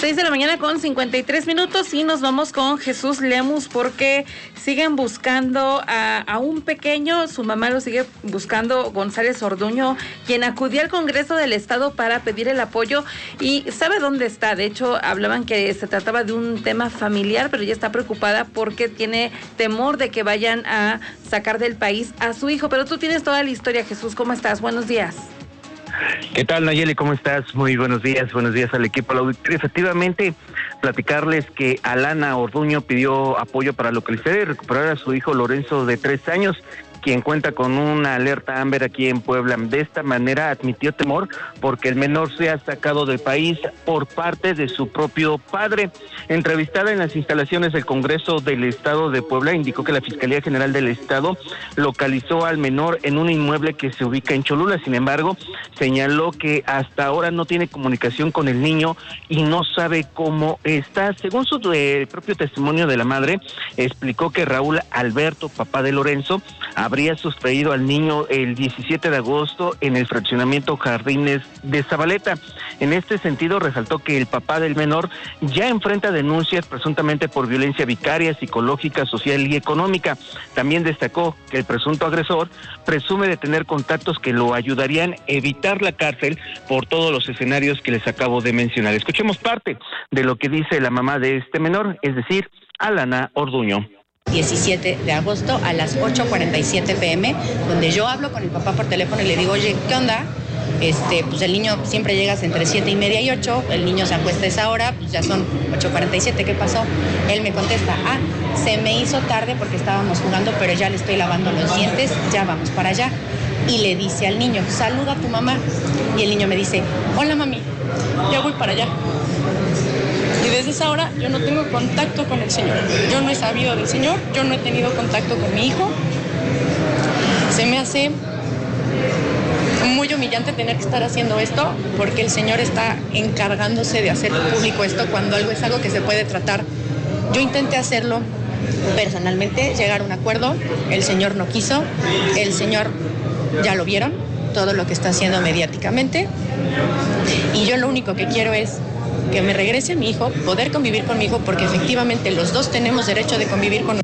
6:53 y nos vamos con Jesús Lemus porque siguen buscando a un pequeño, su mamá lo sigue buscando, González Orduño, quien acudió al Congreso del Estado para pedir el apoyo y sabe dónde está. De hecho, hablaban que se trataba de un tema familiar, pero ella está preocupada porque tiene temor de que vayan a sacar del país a su hijo. Pero tú tienes toda la historia, Jesús. ¿Cómo estás? Buenos días. ¿Qué tal, Nayeli? ¿Cómo estás? Muy buenos días al equipo. Efectivamente, platicarles que Alana Orduño pidió apoyo para localizar y recuperar a su hijo Lorenzo, de 3 años, quien cuenta con una alerta Amber aquí en Puebla. De esta manera admitió temor porque el menor sea sacado del país por parte de su propio padre. Entrevistada en las instalaciones del Congreso del Estado de Puebla, indicó que la Fiscalía General del Estado localizó al menor en un inmueble que se ubica en Cholula. Sin embargo, señaló que hasta ahora no tiene comunicación con el niño y no sabe cómo está. Según su propio testimonio de la madre, explicó que Raúl Alberto, papá de Lorenzo, habría sustraído al niño el 17 de agosto en el fraccionamiento Jardines de Zabaleta. En este sentido, resaltó que el papá del menor ya enfrenta denuncias presuntamente por violencia vicaria, psicológica, social y económica. También destacó que el presunto agresor presume de tener contactos que lo ayudarían a evitar la cárcel por todos los escenarios que les acabo de mencionar. Escuchemos parte de lo que dice la mamá de este menor, es decir, Alana Orduño. 17 de agosto a las 8:47 p.m., donde yo hablo con el papá por teléfono y le digo, oye, ¿qué onda? Pues el niño siempre llegas entre 7:30 y 8, el niño se acuesta a esa hora, pues ya son 8:47, ¿qué pasó? Él me contesta, se me hizo tarde porque estábamos jugando, pero ya le estoy lavando los dientes, ya vamos para allá. Y le dice al niño, saluda a tu mamá. Y el niño me dice, hola mami, ya voy para allá. Y desde esa hora yo no tengo contacto con el señor. Yo no he sabido del señor, yo no he tenido contacto con mi hijo. Se me hace muy humillante tener que estar haciendo esto porque el señor está encargándose de hacer público esto cuando es algo que se puede tratar. Yo intenté hacerlo personalmente, llegar a un acuerdo, el señor no quiso, el señor ya lo vieron, todo lo que está haciendo mediáticamente, y yo lo único que quiero es que me regrese a mi hijo, poder convivir con mi hijo, porque efectivamente los dos tenemos derecho de convivir con.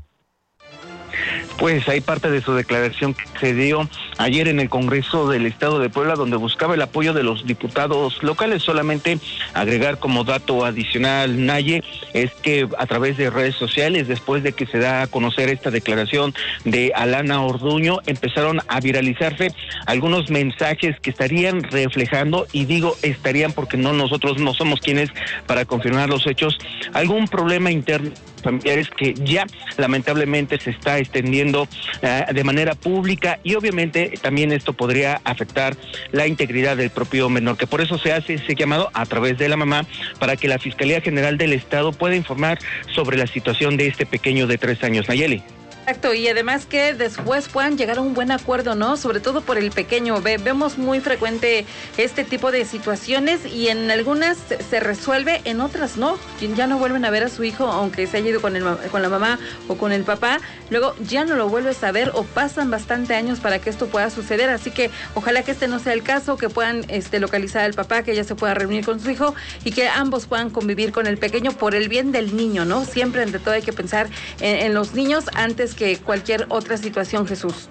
Pues hay parte de su declaración que se dio ayer en el Congreso del Estado de Puebla, donde buscaba el apoyo de los diputados locales. Solamente agregar como dato adicional, Naye, es que a través de redes sociales, después de que se da a conocer esta declaración de Alana Orduño, empezaron a viralizarse algunos mensajes que estarían reflejando, y digo estarían porque nosotros no somos quienes para confirmar los hechos, algún problema interno familiares que ya lamentablemente se está extendiendo de manera pública, y obviamente también esto podría afectar la integridad del propio menor, que por eso se hace ese llamado a través de la mamá para que la Fiscalía General del Estado pueda informar sobre la situación de este pequeño de 3 años. Nayeli. Exacto, y además que después puedan llegar a un buen acuerdo, ¿no? Sobre todo por el pequeño. Vemos muy frecuente este tipo de situaciones y en algunas se resuelve, en otras no. Ya no vuelven a ver a su hijo, aunque se haya ido con la mamá o con el papá. Luego ya no lo vuelves a ver o pasan bastante años para que esto pueda suceder. Así que ojalá que este no sea el caso, que puedan localizar al papá, que ella se pueda reunir con su hijo y que ambos puedan convivir con el pequeño por el bien del niño, ¿no? Siempre, ante todo, hay que pensar en los niños antes que cualquier otra situación, Jesús.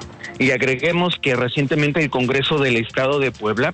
Y agreguemos que recientemente el Congreso del Estado de Puebla,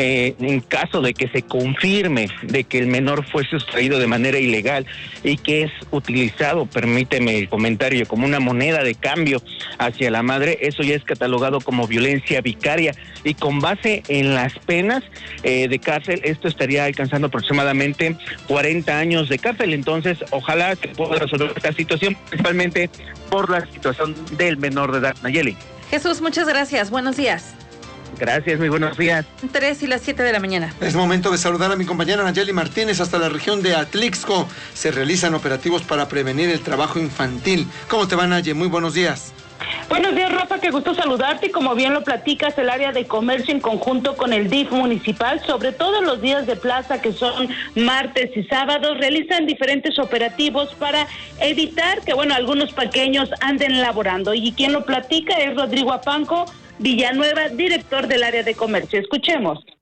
en caso de que se confirme de que el menor fue sustraído de manera ilegal y que es utilizado, permíteme el comentario, como una moneda de cambio hacia la madre, eso ya es catalogado como violencia vicaria, y con base en las penas de cárcel, esto estaría alcanzando aproximadamente 40 años de cárcel. Entonces, ojalá que pueda resolver esta situación, principalmente por la situación del menor de edad. Nayeli. Jesús, muchas gracias. Buenos días. Gracias, muy buenos días. 3 y las 7 de la mañana. Es momento de saludar a mi compañera Nayeli Martínez hasta la región de Atlixco. Se realizan operativos para prevenir el trabajo infantil. ¿Cómo te va, Nayeli? Muy buenos días. Buenos días, Rafa, qué gusto saludarte. Y como bien lo platicas, el área de comercio en conjunto con el DIF municipal, sobre todo los días de plaza, que son martes y sábados, realizan diferentes operativos para evitar que, algunos pequeños anden laborando. Y quien lo platica es Rodrigo Apanco Villanueva, director del área de comercio. Escuchemos.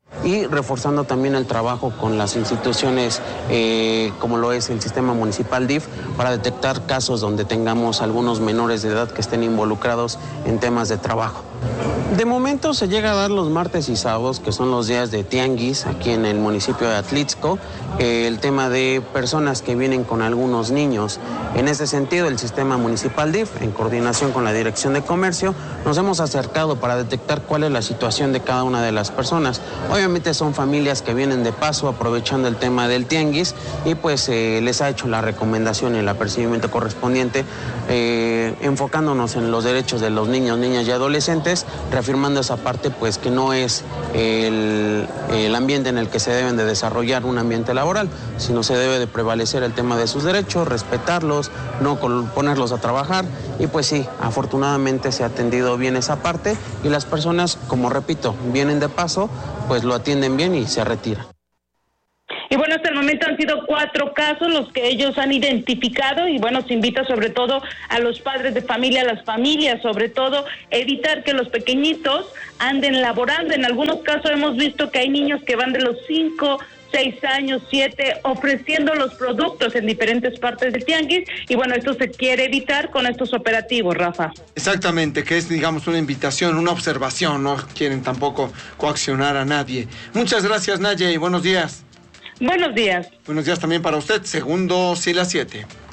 y reforzando también el trabajo con las instituciones como lo es el sistema municipal DIF para detectar casos donde tengamos algunos menores de edad que estén involucrados en temas de trabajo. De momento se llega a dar los martes y sábados, que son los días de tianguis aquí en el municipio de Atlixco, el tema de personas que vienen con algunos niños. En ese sentido, el sistema municipal DIF, en coordinación con la Dirección de Comercio, nos hemos acercado para detectar cuál es la situación de cada una de las personas. Obviamente son familias que vienen de paso aprovechando el tema del tianguis y pues les ha hecho la recomendación y el apercibimiento correspondiente, enfocándonos en los derechos de los niños, niñas y adolescentes, reafirmando esa parte pues que no es el ambiente en el que se deben de desarrollar un ambiente laboral, sino se debe de prevalecer el tema de sus derechos, respetarlos, no ponerlos a trabajar y pues sí, afortunadamente se ha atendido bien esa parte y las personas, como repito, vienen de paso, pues lo atienden bien y se retiran. Y bueno, hasta el momento han sido 4 casos los que ellos han identificado y bueno, se invita sobre todo a los padres de familia, a las familias, sobre todo evitar que los pequeñitos anden laborando. En algunos casos hemos visto que hay niños que van de los 5, 6 años, 7, ofreciendo los productos en diferentes partes del tianguis y bueno, esto se quiere evitar con estos operativos, Rafa. Exactamente, que es, digamos, una invitación, una observación, no quieren tampoco coaccionar a nadie. Muchas gracias, Naye, y buenos días. Buenos días. Buenos días también para usted, segundo, sí, las 7.